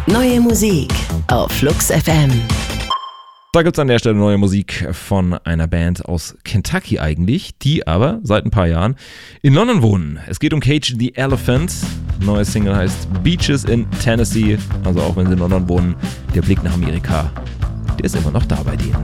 Neue Musik auf Flux FM. Da gibt es an der Stelle neue Musik von einer Band aus Kentucky eigentlich, die aber seit ein paar Jahren in London wohnen. Es geht um Cage the Elephant. Neue Single heißt Beaches in Tennessee. Also auch wenn sie in London wohnen, der Blick nach Amerika, der ist immer noch da bei denen.